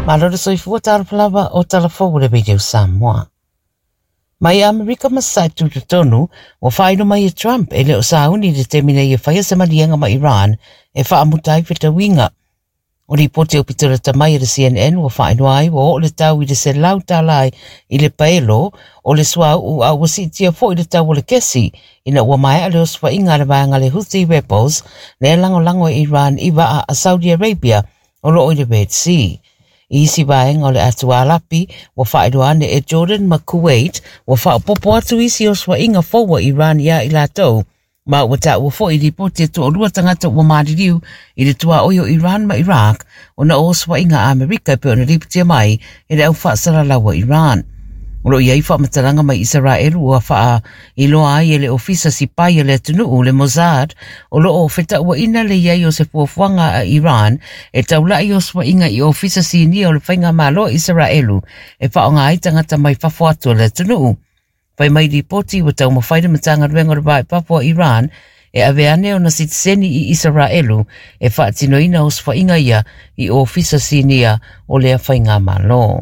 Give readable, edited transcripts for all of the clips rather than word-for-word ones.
Malora soifua tarapalava o talafou le video Samoa. Mai Amerika masai tututonu o whaino mai e Trump e leo sauni de temine e whaia sa marianga ma Iran e whaamutai whitawinga. O li pote o pitura tamai e CNN o whaino ai o le tau i le se lau talai i le paelo o le sua u a wasi tia fo i le tau o le kesi ina ua mai a leo swa inga le vanga le Houthi rebels le lango e Iran iwa a Saudi Arabia o lo o le Red Sea. Isi vaenga o le atua lapi wa whaedoane e Jordan ma Kuwait wa whaopopo atu isi o swa inga fowa Iran ia i latou ma wata ua fo i li poti tu o lua tangata ua maadiriu i le tua oio Iran ma Iraq o na o swa inga Amerika pe o na ripitia mai i le au whaasara lawa Iran. Olo iai whaamataranga mai Israel ua whaa i loa ai e le ofisa si pai le tunuu le Mossad o lo o feta ua ina le iai o se fuafuanga a Iran e taula i o swa inga i ofisa si ni o le whainga malo Israelu e whaonga ai tangata mai whafuatu le tunuu. Pai mai di poti ua tau mawhaida matanga ruenga raba i Papua Iran e aveane o na sitiseni i Israelu e whaatino ina o swa inga ia i ofisa si nia o lea whainga malo.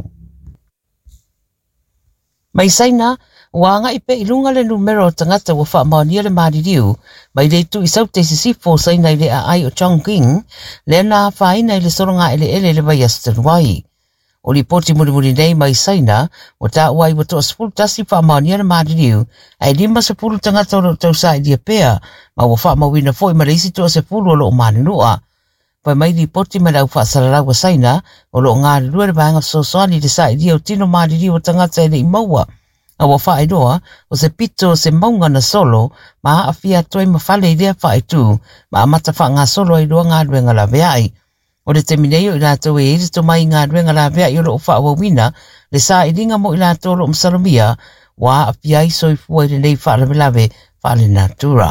Mai saina, wanga i pe ilunga le numero o tangata wa wha maonia le maaririu, mai reitu i saute si sifo saina i le a ai o Chongqing, le na whaina i le soronga ele le vai astanuai. O li poti muri nei mai saina, o ta wai wa toa sepulu tasi wha maonia le maaririu, ai lima sepulu tangata o tau sa i dia pea, ma wa wha mawina fo i mareisi toa sepulu o lo o maninua. Pai mai li poti me lau whaasarara wa saina, o lo ngā rua le vanga sosoani le sa i dia o tino maaririu o tangata ele i maua, a wa whaeroa o se pito o se maunga na solo ma a fia toi mawhale i rea whaetu ma a mata wha ngā solo i roa ngā ruenga la veai. O le temineo i rātou e irito mai ngā ruenga la veai o lo o wha wina le sa i ringa mo i rātou lo msalomia wa a fia i soifua i le nei whaalavelave whaale natura.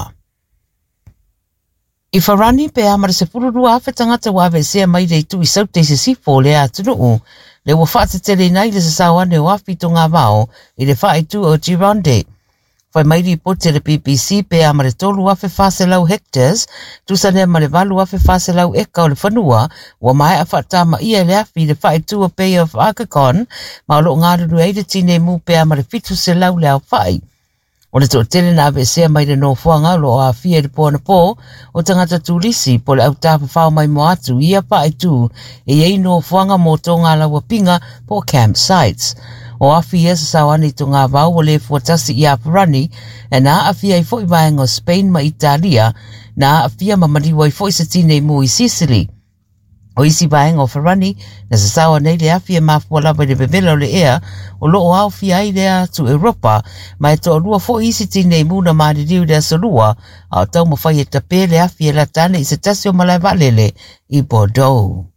I wharani pe amare se pururua awhe tangata wa ave sea mai rei tu i saute se sifo le atunuu le wa whaate tere nei le sasawane o awhito ngā wao i le whaetu o Gironde. Whai mai ri pote le BBC pe amare tolu awhe whaselau hectares, tusane amare walu awhe whaselau eka o le whanua, wa mai a whaatama ia le awhi le whaetu o Bay of Agakon, ma o lo ngāruru eire tine mu pe amare fitu se lau le au whai. O le tō tele na ave sea mai le no fuanga lo a fia le pōna pō o tangata tūrisi po le au tāpa whao mai mo atu ia pae tū e ei no fuanga mo tō ngā lawa pinga po campsites. O a fia sa sawane tō ngā wau o le fuatasi i Aparani e nā a fia i fo i vaenga o Spain ma Italia nā a fia ma mariwa i fo i sa tine mu i Sicily. O isi vaenga o Farani na sa sawa nei le afia mafua lava i le bevela o le ea o loo au fia i lea tu Europa ma e toa lua fo isi tine i muna maaririu lea solua au tau mawhai e tape le afia la tane i se tasio malai valele i Bordeaux.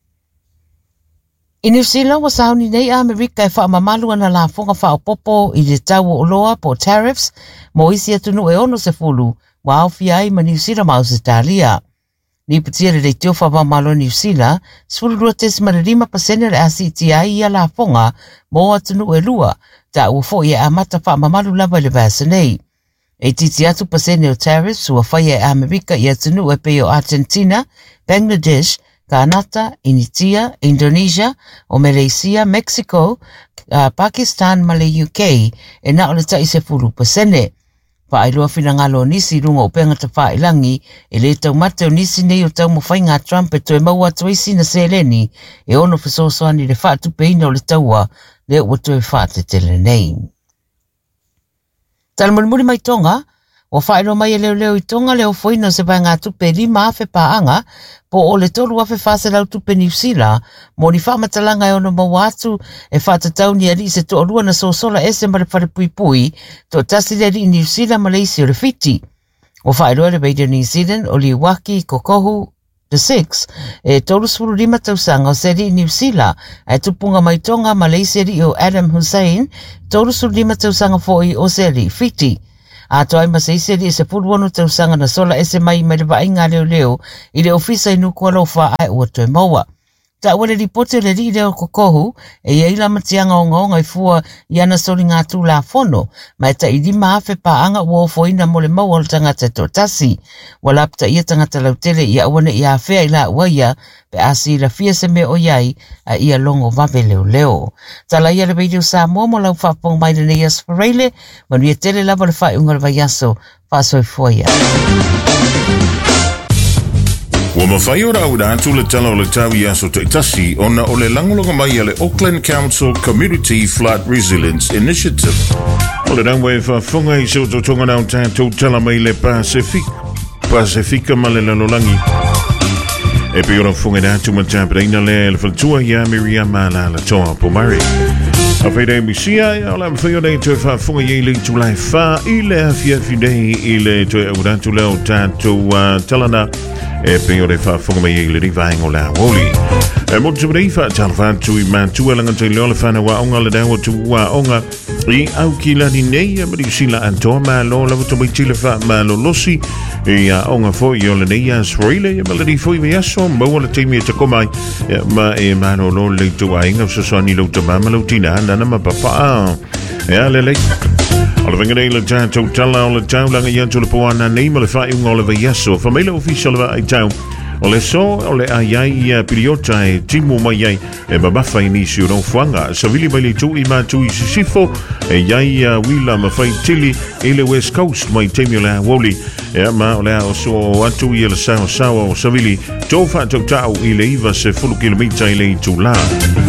I New Zealand wa sauni nei Amerika e wha mamalu ana la fonga wha o popo i le tau o loa po tariffs mo isi atunu e ono se fulu wa au fia i ma New Zealand ma Australia. Ni patia le teo wha malo New Zealand, sfururua tesi mararima pasene le ACTI ia la fonga mo atunu e lua, ta ua fo ia amata wha mamalu lava le vasa nei. E titi atu pasene o tariffs ua whaia e Amerika i atunu e peo Argentina, Bangladesh, Kanata, Initia, Indonesia, o Malaysia, Mexico, Pakistan ma le UK, e na o le tai se furu pasene. Whaeroa whina ngalo nisi runga o penga ta whaelangi e le tau mate o nisi nei o tau mo whainga Trump e toe maua toisi na seleni e ono whasosoani le whaatu peina o le taua le ua toe whaate tele nei. Talamurimuri mai tonga, o whaeroa mai e leo i tonga leo whaina se vai ngā tupe lima awhe paanga po o le tolu awhe whaselau tupe New Zealand mo ni whamatalanga e ono mawatu e whatatau ni ari se to rua na sosola ese mare whare pui to tasi le ari New Zealand Malaysia o le fiti. O whaeroa le Radio New Zealand o li waki kokohu the 6 e tolu suru lima tausanga o se ari New Zealand e tupunga mai tonga Malaysia ri o Adam Hussein tolu suru lima tausanga foi o se ari fiti. A toa ima se ise li se pulu wanu tausanga na sola ese mai mai le vainga leo i le ofisa inu kua lo wha ai ua toi maua. Ta wale ripote le ride o kokohu, e eila matianga o ngonga i fua i ana soli ngā tū la fono, mai ta i di maafe pa anga ua foina mole mau al tangata to tasi, wala apta ia tangata lautele i awane i awhea i la uaia, pe asi la fia se me o iai a ia longo vape leo leo. Tala ia le beideo sa mo lau whapong mai le neias whareile, manu ia tele lava le whai unga le vaiaso, whasoi foia. Wa mawhai ora au rātu le tala o le tawi aso te itasi ona o le langolonga mai ale Auckland Council Community Flood Resilience Initiative. O le rangwai whafunga i so to tonga nao tātou tala mai le Pasifika ma le lalolangi. E pe ora funga rātu ma tāpiraina le whaltua ia Miriam la toa pomare. A whaidei misia o la mwhaione te whafunga i le tulai wha i le hawhiawhinei i le toi au rātu leo tātou talana. E pe ore whafunga mai i le rivaengo la woli. E mo tu rei wha talwhātu i mātua langa te leola whana wa onga le dawa tu wa onga i au ki lani nei a mari sila antoa ma lo lawa to mai tila wha ma lo losi i a onga fo i o le nei a sforile i a malari fo i aso maua le teimi e takomai ma e mano lo le tu a inga sasoani lo ta mama lo tina nana ma papa e a le o le venganei le tātou tala o le taulanga i anto le poana nei ma le whai unga o le vaiaso whamaila official wa ai tau o le so o le aiai i a piriota e timu mai ai e mabafa inisio no fuanga savili mai le tu i mātu i sisifo e iai a wila ma whai tili i le West Coast mai teimi o le woli e ma o le o so atu i le sawa o savili tō whātou tau i le iwa se 10 kilomita i le i tū la.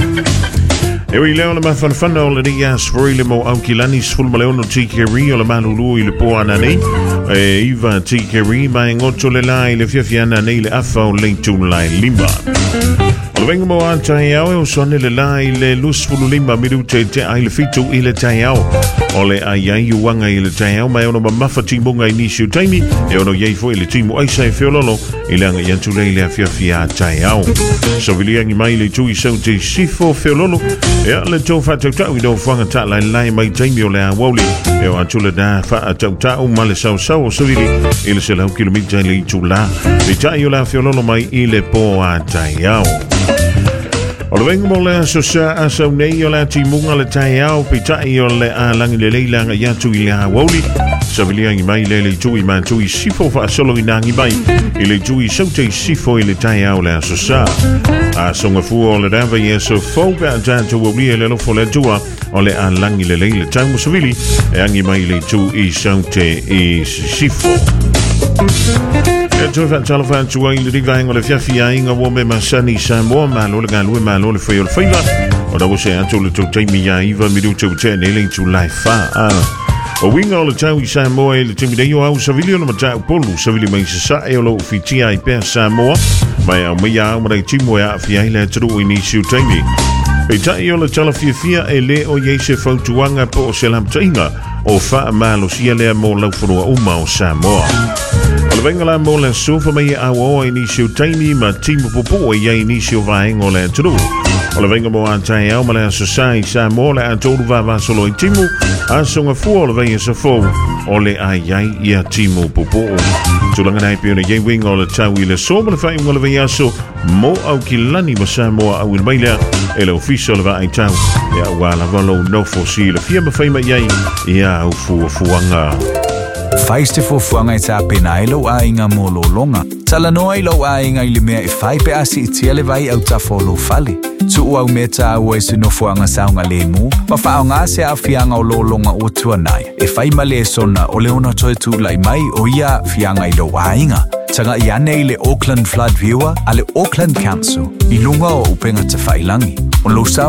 Ewi leo le mawhanawhana o le ria sfori le mo au ki lani sfulu maleono tikeri o le malulu i le poana nei. E iwa tikeri mai ngoto le lai le fiafiana nei le afa o le tū lai lima. O le venga mo a tai au e o sone le lai le lusfulu lima miru te ai le fitu i le tai au. O le aiai uanga i le tai au mai ono mamafa timunga i nisio taimi e ono iei fo i le timu aisa e whiololo i le anga i antu lei le fiafia tai au. So viliangi mai le tu i sau te sifo whiololo e a le tō whātau tau i do whanga ta lai mai taimi o le a wauli e o atu le nā whātau tau ma le sau o savili i le selau kilomita i le i tū la. Le tai o le whiololo mai i le pō a tai au. O le venga mo le asosa asau nei o le timunga le tai au pitai o le a langi le leilanga i atu i le a wauli. Saviliangi mai le tui ma tui sifo wha solo i nangi mai i le tui saute sifo i le tai au le asosa. A songa fu o le rava i eso fau pe a tātou o ria le lofo le tua o le a langi le leile tau mo savili e angi mai le tui saute i sifo. E tō whaatala whātua i le rivaenga le fiafia inga wome masani Samoa malo le galue malo le whaio le whaiva o rawo se ato le tō teimi ia iwa miru tau tēne le tu lai wha o winga o le tau i Samoa e le temi reio au savili o le matau polu savili mai se sa e o lo ufitia i pēr Samoa mai au mea au marai timo e a fia i le aturu i nisi o teimi e tai o le tala fiafia e le o iei se whautuanga po o se lamtainga o wha malo sia lea mo laufurua uma o Samoa. O le venga la mo le sofa mai a o inisio taimi ma timu popo e ia inisio vaenga o le aturu. O le venga mo a tai au ma le asosai Samoa le atoru va solo i timu a songa fu o le venga sa fou o le aiai ia timu popo. Tulanga nai pio na iei winga o le tau i le soma le whai unga le venga aso mo au ki lani ma Samoa au in mailea e le ofisa le vai tau e a wala valo no fosi le fia ma whaima iei ia au fuanga. Faiste fuanga e tā pena e lau a inga mō lo longa. Tala noa i lau a inga i le mea e whai pe asi i tia le vai au ta fōlo fali. Tu au me tā ua e sino fuanga saunga le mu, ma whao ngā se a fianga o lo longa o tuanai. E whai ma le sona o le ona toe tu lai mai o ia fianga i lau a inga. Tanga i ane i le Auckland Flood Viewer a le Auckland Council i lunga o upenga te whailangi. O lo